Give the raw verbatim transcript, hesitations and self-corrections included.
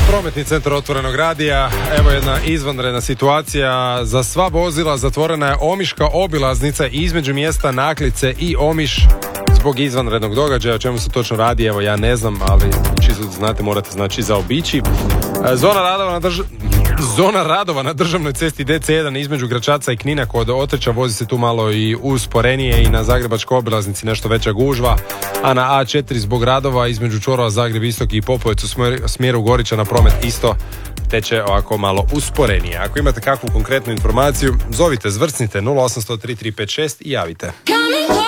Prometni centar Otvorenog radija. Evo jedna izvanredna situacija. Za sva vozila zatvorena je Omiška obilaznica između mjesta Naklice i Omiš zbog izvanrednog događaja. O čemu se točno radi, evo ja ne znam, ali čisto da znate, morate znači zaobići. Zona radova na drž... Zona radova na državnoj cesti D C jedan između Gračaca i Knina kod Otreča vozi se tu malo i usporenije, i na Zagrebačkoj obilaznici nešto veća gužva, a na A četiri zbog radova između čvorova Zagreb Istok i Popovec u smjeru Gorića na promet isto teče ovako malo usporenije. Ako imate kakvu konkretnu informaciju, zovite, zvrcnite nula osam zero tri tri pet šest i javite.